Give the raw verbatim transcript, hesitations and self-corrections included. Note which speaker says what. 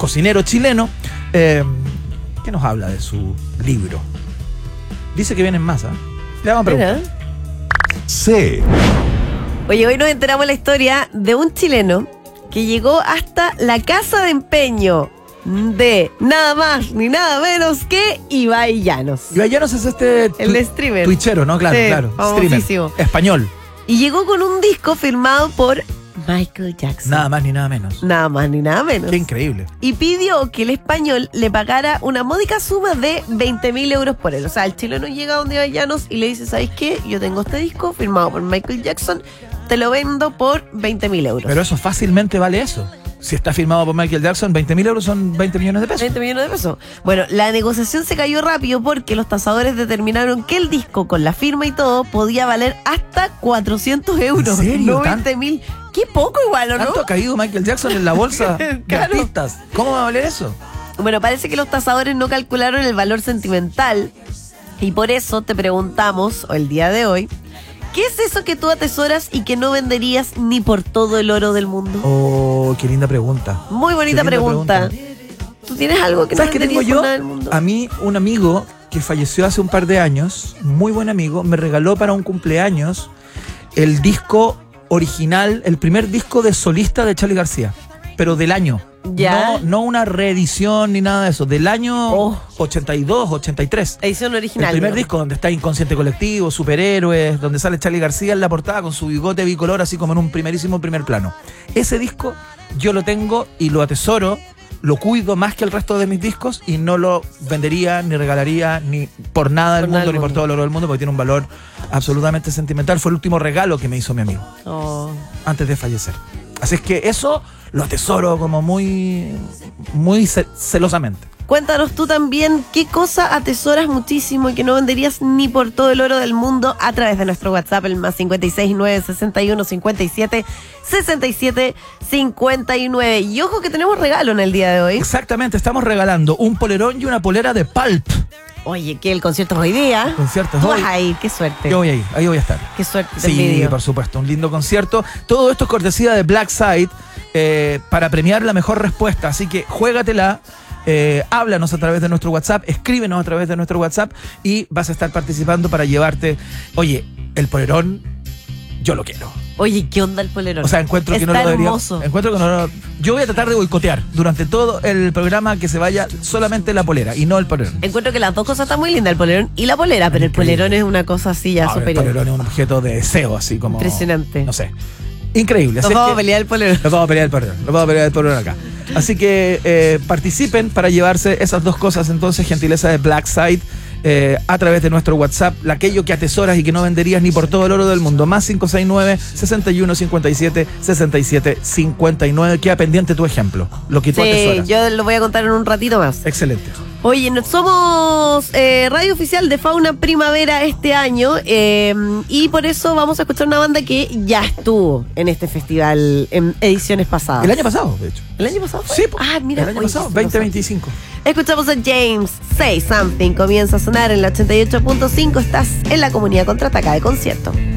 Speaker 1: cocinero chileno, eh, que nos habla de su libro. Dice que vienen más, ¿eh? Le vamos a preguntar.
Speaker 2: Sí.
Speaker 3: Oye, hoy nos enteramos de la historia de un chileno que llegó hasta la casa de empeño de nada más ni nada menos que Ibai Llanos.
Speaker 1: Ibai Llanos es este...
Speaker 3: El
Speaker 1: tu-
Speaker 3: streamer.
Speaker 1: Twitchero, ¿no? Claro,
Speaker 3: Sí,
Speaker 1: claro.
Speaker 3: famosísimo.
Speaker 1: Streamer. Español.
Speaker 3: Y llegó con un disco firmado por Michael Jackson.
Speaker 1: Nada más ni nada menos.
Speaker 3: Nada más ni nada menos.
Speaker 1: Qué increíble.
Speaker 3: Y pidió que el español le pagara una módica suma de veinte mil euros por él. O sea, el chileno llega donde Ibai Llanos y le dice, ¿sabes qué? Yo tengo este disco firmado por Michael Jackson, te lo vendo por veinte mil euros.
Speaker 1: Pero eso fácilmente vale eso. Si está firmado por Michael Jackson, veinte mil euros son veinte millones de pesos.
Speaker 3: veinte millones de pesos. Bueno, la negociación se cayó rápido porque los tasadores determinaron que el disco con la firma y todo podía valer hasta cuatrocientos euros.
Speaker 1: ¿En serio?
Speaker 3: No veinte mil. Qué poco igual, ¿o no?
Speaker 1: ¿Tanto ha caído Michael Jackson en la bolsa de
Speaker 3: Claro.
Speaker 1: artistas? ¿Cómo va a valer eso?
Speaker 3: Bueno, parece que los tasadores no calcularon el valor sentimental y por eso te preguntamos el día de hoy, ¿qué es eso que tú atesoras y que no venderías ni por todo el oro del mundo?
Speaker 1: Oh, qué linda pregunta.
Speaker 3: Muy bonita
Speaker 1: Qué linda
Speaker 3: pregunta. ¿Tú tienes algo que no
Speaker 1: ¿Sabes qué tengo
Speaker 3: venderías por
Speaker 1: yo?
Speaker 3: nada del mundo?
Speaker 1: A mí, un amigo que falleció hace un par de años, muy buen amigo, me regaló para un cumpleaños el disco original, el primer disco de solista de Charly García, pero del año.
Speaker 3: Ya.
Speaker 1: No, no una reedición ni nada de eso, del año
Speaker 3: Oh.
Speaker 1: ochenta y dos, ochenta y tres.
Speaker 3: Edición original.
Speaker 1: El primer
Speaker 3: ¿no?
Speaker 1: disco donde está Inconsciente Colectivo, Superhéroes, donde sale Charly García en la portada con su bigote bicolor, así como en un primerísimo primer plano. Ese disco yo lo tengo y lo atesoro, lo cuido más que el resto de mis discos y no lo vendería, ni regalaría, ni por nada del
Speaker 3: Por nada
Speaker 1: mundo,
Speaker 3: del
Speaker 1: ni por
Speaker 3: mundo.
Speaker 1: todo el oro del mundo, porque tiene un valor absolutamente sentimental. Fue el último regalo que me hizo mi amigo
Speaker 3: Oh.
Speaker 1: antes de fallecer. Así es que eso lo atesoro como muy, muy ce- celosamente.
Speaker 3: Cuéntanos tú también qué cosa atesoras muchísimo y que no venderías ni por todo el oro del mundo a través de nuestro WhatsApp, el más cincuenta y seis, nueve sesenta y uno, cincuenta y siete, sesenta y siete, cincuenta y nueve. Y ojo que tenemos regalo en el día de hoy.
Speaker 1: Exactamente, estamos regalando un polerón y una polera de Pulp.
Speaker 3: Oye, que el concierto es hoy día.
Speaker 1: Concierto es
Speaker 3: Tú
Speaker 1: hoy.
Speaker 3: vas a ir, qué suerte.
Speaker 1: Yo voy ahí, ahí voy a estar.
Speaker 3: Qué suerte, te
Speaker 1: Sí,
Speaker 3: envidio.
Speaker 1: por supuesto, un lindo concierto. Todo esto es cortesía de Black Side eh, para premiar la mejor respuesta. Así que juégatela, eh, háblanos a través de nuestro WhatsApp, escríbenos a través de nuestro WhatsApp y vas a estar participando para llevarte, oye, el polerón, yo lo quiero.
Speaker 3: Oye, ¿qué onda el polerón?
Speaker 1: O sea, encuentro que
Speaker 3: Está
Speaker 1: no lo debería.
Speaker 3: hermoso.
Speaker 1: Encuentro que no lo- Yo voy a tratar de boicotear durante todo el programa que se vaya solamente la polera y no el polerón.
Speaker 3: Encuentro que las dos cosas están muy lindas, el polerón y la polera, pero el
Speaker 1: Increíble.
Speaker 3: polerón es una cosa así ya
Speaker 1: Ah, el
Speaker 3: superior.
Speaker 1: polerón es un objeto de deseo, así como.
Speaker 3: Impresionante.
Speaker 1: No sé. Increíble.
Speaker 3: Nos
Speaker 1: Así es
Speaker 3: vamos
Speaker 1: que-
Speaker 3: a pelear el polerón.
Speaker 1: Nos vamos a pelear el polerón. Nos vamos a pelear el polerón acá. Así que eh, participen para llevarse esas dos cosas, entonces, gentileza de Black Side. Eh, a través de nuestro WhatsApp, aquello que atesoras y que no venderías ni por todo el oro del mundo. Más cinco seis nueve, sesenta y uno, cincuenta y siete, sesenta y siete, cincuenta y nueve. Queda pendiente tu ejemplo, lo que tú
Speaker 3: Sí,
Speaker 1: atesoras.
Speaker 3: yo lo voy a contar en un ratito más.
Speaker 1: Excelente.
Speaker 3: Oye, no- somos eh, radio oficial de Fauna Primavera este año eh, y por eso vamos a escuchar una banda que ya estuvo en este festival en ediciones pasadas.
Speaker 1: El año pasado, de hecho.
Speaker 3: ¿El año pasado fue?
Speaker 1: Sí, po.
Speaker 3: Ah, mira.
Speaker 1: el año
Speaker 3: oye,
Speaker 1: pasado,
Speaker 3: sí,
Speaker 1: veinte
Speaker 3: no sé.
Speaker 1: veinticinco.
Speaker 3: Escuchamos a James, Say Something, comienza a sonar en la ochenta y ocho punto cinco, estás en la comunidad contraataca de concierto.